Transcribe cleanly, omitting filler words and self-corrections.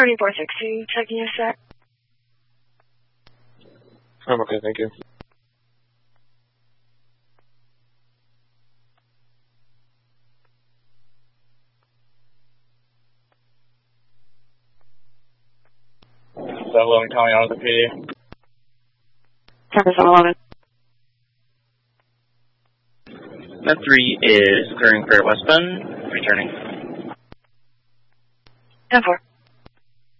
Turning 460, checking your set. I'm okay, thank you. So, 11 calling out of the PD. 10-11. Med 3 is clearing for West Bend, returning. 10-4.